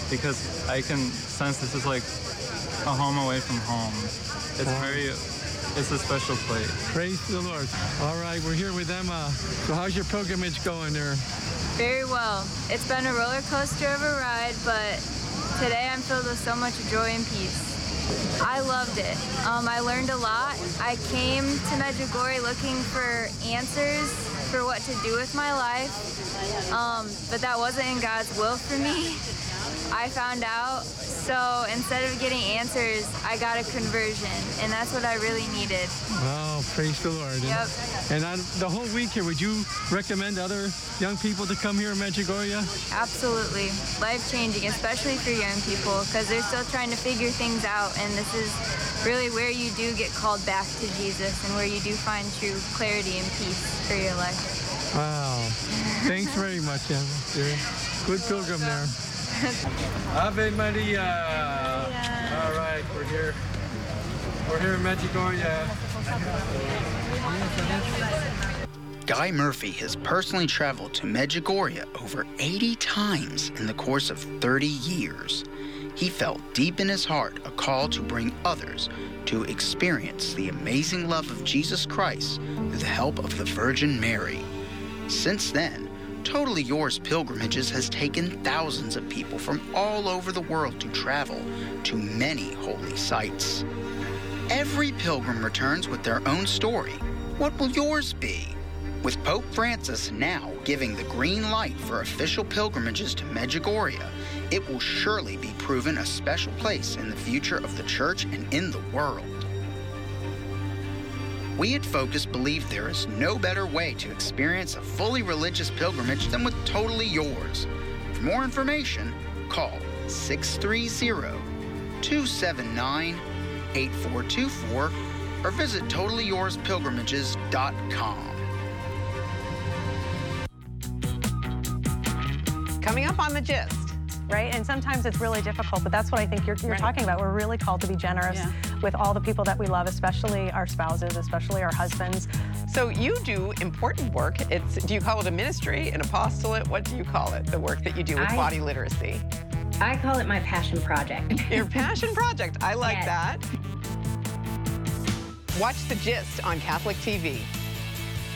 because I can sense this is like a home away from home. It's a special place. Praise the Lord. All right, we're here with Emma. So how's your pilgrimage going there? Very well. It's been a roller coaster of a ride, but today I'm filled with so much joy and peace. I loved it. I learned a lot. I came to Medjugorje looking for answers for what to do with my life, but that wasn't in God's will for me. I found out, so instead of getting answers, I got a conversion, and that's what I really needed. Oh, praise the Lord. Yep. And on the whole week here, would you recommend other young people to come here in Medjugorje? Absolutely. Life-changing, especially for young people, because they're still trying to figure things out, and this is really where you do get called back to Jesus and where you do find true clarity and peace for your life. Wow. Thanks very much, Emma. You're a good pilgrim there. Ave Maria. All right, we're here. We're here in Medjugorje. Guy Murphy has personally traveled to Medjugorje over 80 times in the course of 30 years. He felt deep in his heart a call to bring others to experience the amazing love of Jesus Christ through the help of the Virgin Mary. Since then, Totally Yours Pilgrimages has taken thousands of people from all over the world to travel to many holy sites. Every pilgrim returns with their own story. What will yours be? With Pope Francis now giving the green light for official pilgrimages to Medjugorje, it will surely be proven a special place in the future of the Church and in the world. We at Focus believe there is no better way to experience a fully religious pilgrimage than with Totally Yours. For more information, call 630-279-8424 or visit TotallyYoursPilgrimages.com. Coming up on The Gist. Right? And sometimes it's really difficult, but that's what I think you're talking about. We're really called to be generous with all the people that we love, especially our spouses, especially our husbands. So you do important work. Do you call it a ministry, an apostolate? What do you call it, the work that you do with body literacy? I call it my passion project. Your passion project. I like that. Watch The Gist on Catholic TV.